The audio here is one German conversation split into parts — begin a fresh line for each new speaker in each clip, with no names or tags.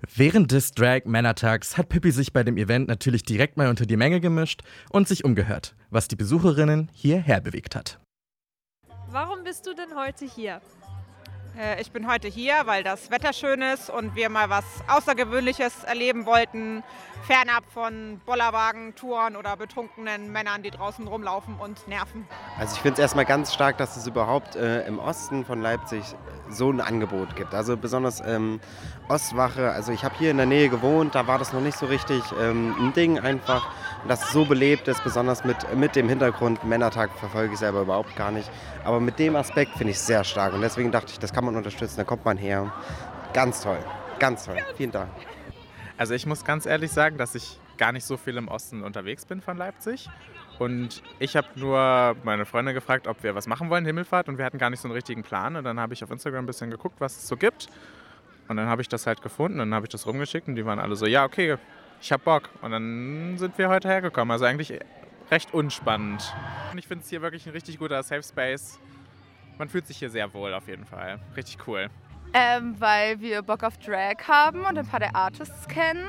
Während des Drag-Männertags hat Pippi sich bei dem Event natürlich direkt mal unter die Menge gemischt und sich umgehört, was die Besucherinnen hierher bewegt hat.
Warum bist du denn heute hier?
Ich bin heute hier, weil das Wetter schön ist und wir mal was Außergewöhnliches erleben wollten, fernab von Bollerwagen-Touren oder betrunkenen Männern, die draußen rumlaufen und nerven.
Also ich finde es erstmal ganz stark, dass es überhaupt im Osten von Leipzig so ein Angebot gibt. Also besonders Ostwache, also ich habe hier in der Nähe gewohnt, da war das noch nicht so richtig ein Ding einfach. Dass es so belebt ist, besonders mit dem Hintergrund, Männertag verfolge ich selber überhaupt gar nicht. Aber mit dem Aspekt finde ich es sehr stark und deswegen dachte ich, das kann man unterstützen, da kommt man her. Ganz toll, ganz toll. Vielen Dank.
Also ich muss ganz ehrlich sagen, dass ich gar nicht so viel im Osten unterwegs bin von Leipzig. Und ich habe nur meine Freunde gefragt, ob wir was machen wollen, Himmelfahrt. Und wir hatten gar nicht so einen richtigen Plan. Und dann habe ich auf Instagram ein bisschen geguckt, was es so gibt. Und dann habe ich das halt gefunden und dann habe ich das rumgeschickt. Und die waren alle so, ja okay, ich hab Bock. Und dann sind wir heute hergekommen. Also eigentlich recht unspannend. Und ich finde es hier wirklich ein richtig guter Safe Space. Man fühlt sich hier sehr wohl auf jeden Fall. Richtig cool.
Weil wir Bock auf Drag haben und ein paar der Artists kennen.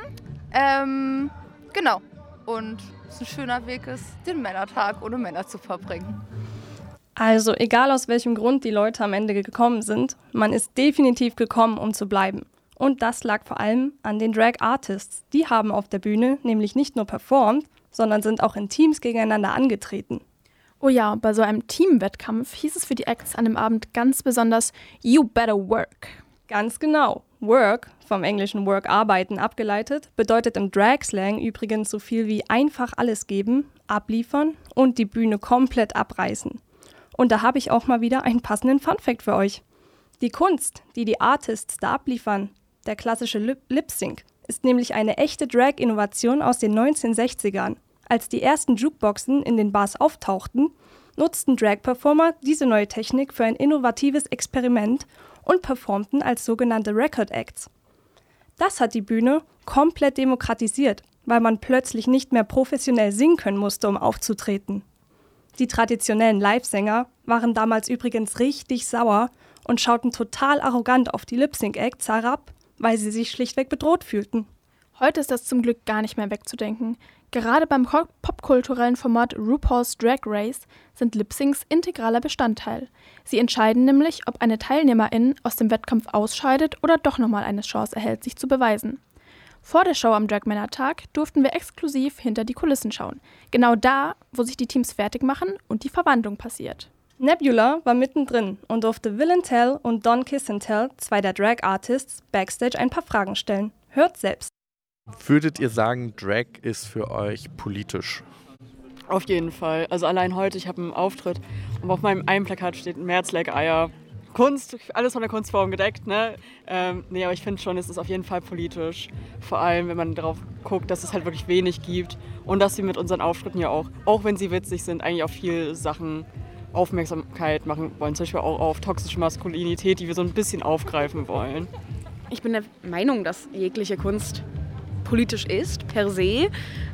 Genau. Und es ein schöner Weg ist, den Männertag ohne Männer zu verbringen.
Also egal aus welchem Grund die Leute am Ende gekommen sind, man ist definitiv gekommen, um zu bleiben. Und das lag vor allem an den Drag-Artists. Die haben auf der Bühne nämlich nicht nur performt, sondern sind auch in Teams gegeneinander angetreten.
Oh ja, bei so einem Teamwettkampf hieß es für die Acts an dem Abend ganz besonders You better work.
Ganz genau. Work, vom englischen Work arbeiten abgeleitet, bedeutet im Drag-Slang übrigens so viel wie einfach alles geben, abliefern und die Bühne komplett abreißen. Und da habe ich auch mal wieder einen passenden Funfact für euch. Die Kunst, die die Artists da abliefern, der klassische Lip-Sync, ist nämlich eine echte Drag-Innovation aus den 1960ern. Als die ersten Jukeboxen in den Bars auftauchten, nutzten Drag-Performer diese neue Technik für ein innovatives Experiment und performten als sogenannte Record-Acts. Das hat die Bühne komplett demokratisiert, weil man plötzlich nicht mehr professionell singen können musste, um aufzutreten. Die traditionellen Live-Sänger waren damals übrigens richtig sauer und schauten total arrogant auf die Lip-Sync-Acts herab, weil sie sich schlichtweg bedroht fühlten.
Heute ist das zum Glück gar nicht mehr wegzudenken. Gerade beim popkulturellen Format RuPaul's Drag Race sind Lip-Syncs integraler Bestandteil. Sie entscheiden nämlich, ob eine Teilnehmerin aus dem Wettkampf ausscheidet oder doch nochmal eine Chance erhält, sich zu beweisen. Vor der Show am Drag-Männertag durften wir exklusiv hinter die Kulissen schauen. Genau da, wo sich die Teams fertig machen und die Verwandlung passiert.
Nebula war mittendrin und durfte Will & Tell und Don Kiss & Tell, zwei der Drag-Artists, backstage ein paar Fragen stellen. Hört selbst.
Würdet ihr sagen, Drag ist für euch politisch?
Auf jeden Fall. Also allein heute, ich habe einen Auftritt und auf meinem einen Plakat steht März like Eier. Kunst, alles von der Kunstform gedeckt, ne? Nee, aber ich finde schon, es ist auf jeden Fall politisch. Vor allem, wenn man darauf guckt, dass es halt wirklich wenig gibt und dass wir mit unseren Auftritten ja auch wenn sie witzig sind, eigentlich auf viele Sachen Aufmerksamkeit machen wollen. Zum Beispiel auch auf toxische Maskulinität, die wir so ein bisschen aufgreifen wollen.
Ich bin der Meinung, dass jegliche Kunst politisch ist, per se.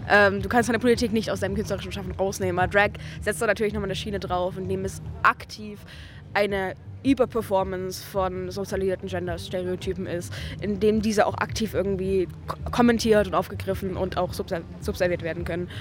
Du kannst deine Politik nicht aus deinem künstlerischen Schaffen rausnehmen. Aber Drag setzt da natürlich nochmal eine Schiene drauf, indem es aktiv eine Überperformance von sozialisierten Gender-Stereotypen ist, indem diese auch aktiv irgendwie kommentiert und aufgegriffen und auch subserviert werden können.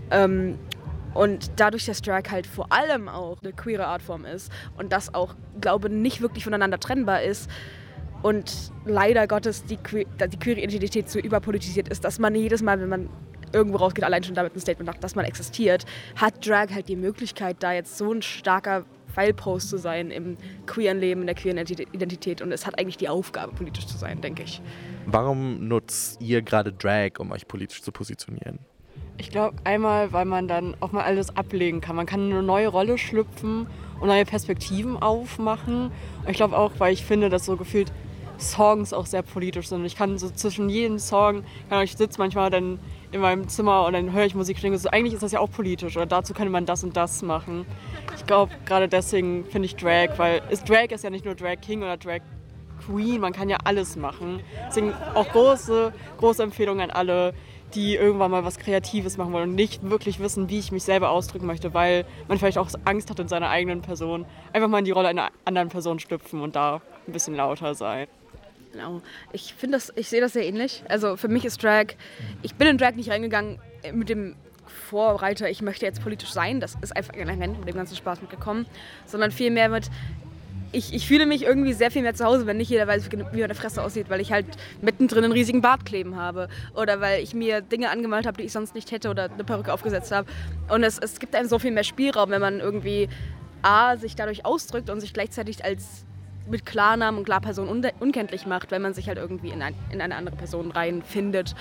Und dadurch, dass Drag halt vor allem auch eine queere Artform ist und das auch, glaube ich, nicht wirklich voneinander trennbar ist und leider Gottes die queere Identität so überpolitisiert ist, dass man jedes Mal, wenn man irgendwo rausgeht, allein schon damit ein Statement macht, dass man existiert, hat Drag halt die Möglichkeit, da jetzt so ein starker Pfeilpost zu sein im queeren Leben, in der queeren Identität. Und es hat eigentlich die Aufgabe, politisch zu sein, denke ich.
Warum nutzt ihr gerade Drag, um euch politisch zu positionieren?
Ich glaube, einmal, weil man dann auch mal alles ablegen kann. Man kann eine neue Rolle schlüpfen und neue Perspektiven aufmachen. Und ich glaube auch, weil ich finde, dass so gefühlt Songs auch sehr politisch sind. Ich kann so zwischen jedem Song, ich sitze manchmal dann in meinem Zimmer und dann höre ich Musik und denke so, eigentlich ist das ja auch politisch oder dazu könnte man das und das machen. Ich glaube, gerade deswegen finde ich Drag, weil Drag ist ja nicht nur Drag King oder Drag Queen, man kann ja alles machen. Deswegen auch große Empfehlung an alle, die irgendwann mal was Kreatives machen wollen und nicht wirklich wissen, wie ich mich selber ausdrücken möchte, weil man vielleicht auch Angst hat in seiner eigenen Person. Einfach mal in die Rolle einer anderen Person schlüpfen und da ein bisschen lauter sein.
Genau. Ich sehe das sehr ähnlich. Also für mich ist Drag, ich bin in Drag nicht reingegangen mit dem Vorreiter, ich möchte jetzt politisch sein, das ist einfach ein Element mit dem ganzen Spaß mitgekommen, sondern vielmehr mit, ich fühle mich irgendwie sehr viel mehr zu Hause, wenn nicht jeder weiß, wie meine Fresse aussieht, weil ich halt mittendrin einen riesigen Bart kleben habe oder weil ich mir Dinge angemalt habe, die ich sonst nicht hätte oder eine Perücke aufgesetzt habe. Und es gibt einem so viel mehr Spielraum, wenn man irgendwie sich dadurch ausdrückt und sich gleichzeitig als mit Klarnamen und Klarperson unkenntlich macht, wenn man sich halt irgendwie in eine andere Person reinfindet.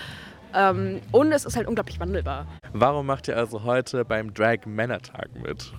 Und es ist halt unglaublich wandelbar.
Warum macht ihr also heute beim Drag-Männertag mit?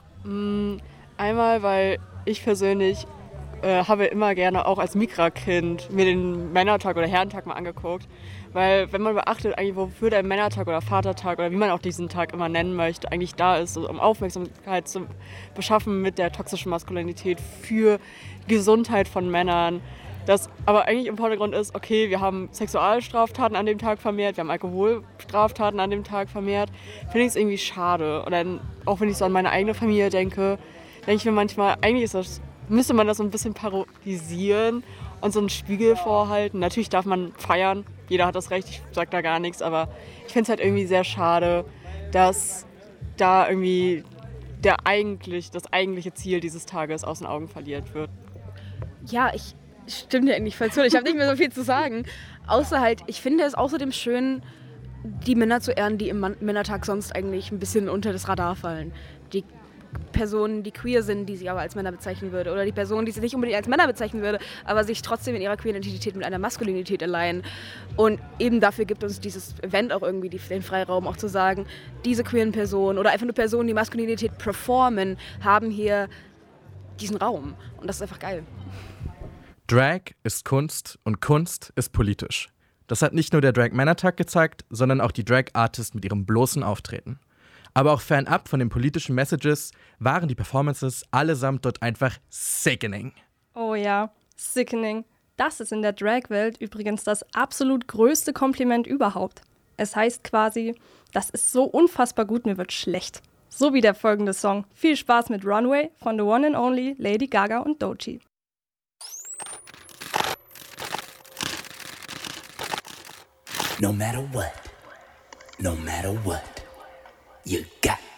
Einmal, weil ich persönlich habe immer gerne auch als Mikra-Kind mir den Männertag oder Herrentag mal angeguckt. Weil wenn man beachtet, eigentlich wofür der Männertag oder Vatertag oder wie man auch diesen Tag immer nennen möchte, eigentlich da ist, um Aufmerksamkeit zu beschaffen mit der toxischen Maskulinität für Gesundheit von Männern. Das aber eigentlich im Vordergrund ist, okay, wir haben Sexualstraftaten an dem Tag vermehrt, wir haben Alkoholstraftaten an dem Tag vermehrt. Finde ich es irgendwie schade. Und dann, auch wenn ich so an meine eigene Familie denke ich mir manchmal, eigentlich müsste man das so ein bisschen parodisieren und so einen Spiegel vorhalten. Natürlich darf man feiern, jeder hat das Recht, ich sage da gar nichts, aber ich finde es halt irgendwie sehr schade, dass da irgendwie das eigentliche Ziel dieses Tages aus den Augen verliert wird.
Ja, stimmt ja eigentlich voll zu. Ich habe nicht mehr so viel zu sagen. Außer halt, ich finde es außerdem schön, die Männer zu ehren, die im Männertag sonst eigentlich ein bisschen unter das Radar fallen. Die Personen, die queer sind, die sie aber als Männer bezeichnen würde. Oder die Personen, die sie nicht unbedingt als Männer bezeichnen würde, aber sich trotzdem in ihrer queeren Identität mit einer Maskulinität allein. Und eben dafür gibt uns dieses Event auch irgendwie den Freiraum, auch zu sagen, diese queeren Personen oder einfach nur Personen, die Maskulinität performen, haben hier diesen Raum. Und das ist einfach geil.
Drag ist Kunst und Kunst ist politisch. Das hat nicht nur der Drag-Männertag gezeigt, sondern auch die Drag-Artists mit ihrem bloßen Auftreten. Aber auch fernab von den politischen Messages waren die Performances allesamt dort einfach sickening.
Oh ja, sickening. Das ist in der Drag-Welt übrigens das absolut größte Kompliment überhaupt. Es heißt quasi, das ist so unfassbar gut, mir wird schlecht. So wie der folgende Song. Viel Spaß mit Runway von The One and Only Lady Gaga und Doechii.
No matter what, you got